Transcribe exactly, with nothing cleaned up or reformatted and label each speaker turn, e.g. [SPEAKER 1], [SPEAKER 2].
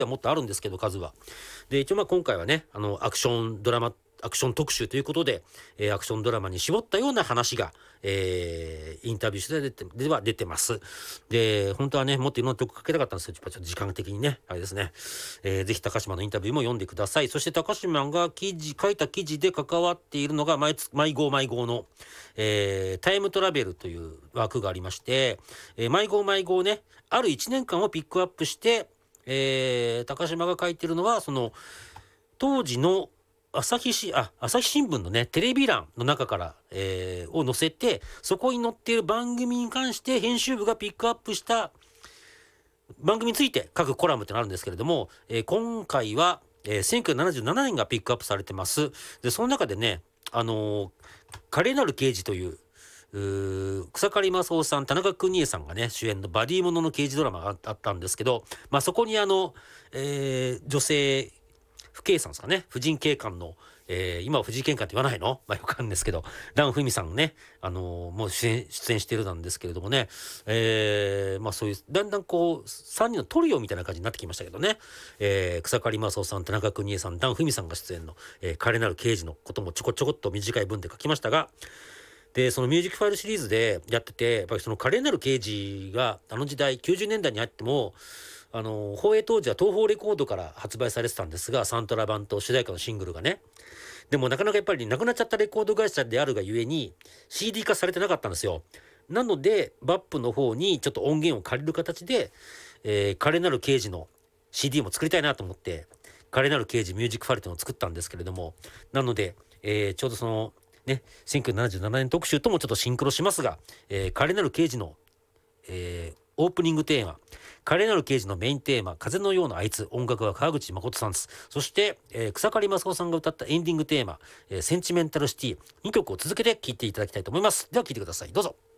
[SPEAKER 1] はもっとあるんですけど数は。で一応まあ今回はねあのアクションドラマアクション特集ということで、えー、アクションドラマに絞ったような話が、えー、インタビュー取材では出てます。で本当はねもっといろんな曲かけたかったんですけどちょっと時間的にねあれですね、えー、ぜひ高島のインタビューも読んでください。そして高島が記事書いた記事で関わっているのが毎毎号毎号の、えー、タイムトラベルという枠がありまして、えー、毎号毎号ねあるいちねんかんをピックアップして、えー、高島が書いてるのはその当時の朝日しあ朝日新聞のねテレビ欄の中から、えー、を載せてそこに載っている番組に関して編集部がピックアップした番組について書くコラムってのあるんですけれども、えー、今回は、えー、せんきゅうひゃくななじゅうななねんがピックアップされてます。でその中でねあのー、華麗なる刑事というう草刈正雄さん田中邦衛さんがね主演のバディものの刑事ドラマがあったんですけど、まあ、そこにあの、えー、女性不警さんですかね婦人警官の、えー、今は婦人警官って言わないのまあよくわかんないですけど蘭文さんね、あのー、もう出演出演してるなんですけれどもね、えー、まあそういうだんだんこうさんにんのトリオみたいな感じになってきましたけどね、えー、草刈正雄さん田中邦衛さん蘭文さんが出演の、えー、華麗なる刑事のこともちょこちょこっと短い文で書きましたが、でそのミュージックファイルシリーズでやっててやっぱりその華麗なる刑事があの時代きゅうじゅうねんだいに入ってもあの放映当時は東宝レコードから発売されてたんですがサントラ版と主題歌のシングルがねでもなかなかやっぱりなくなっちゃったレコード会社であるがゆえに シーディー 化されてなかったんですよ。なのでバップの方にちょっと音源を借りる形で、えー、華麗なる刑事の シーディー も作りたいなと思って華麗なる刑事ミュージックファイルというのを作ったんですけれども、なので、えー、ちょうどそのねせんきゅうひゃくななじゅうななねん特集ともちょっとシンクロしますが、えー、華麗なる刑事の、えー、オープニングテーマ華麗なる刑事のメインテーマ風のようなあいつ音楽は川口誠さんです。そして、えー、草刈正雄さんが歌ったエンディングテーマ、えー、センチメンタルシティにきょくを続けて聴いていただきたいと思います。では聴いてくださいどうぞ。